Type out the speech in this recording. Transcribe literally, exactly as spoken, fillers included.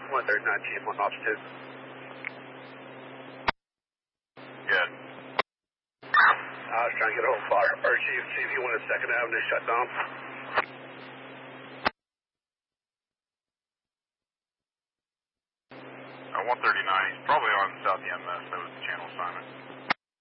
one thirty-nine, team one, officer two. Good. I was trying to get a hold of fire. Or chief, see if you wanted second Avenue shut down. Uh, one thirty-nine, he's probably on South E M S. That was the channel assignment.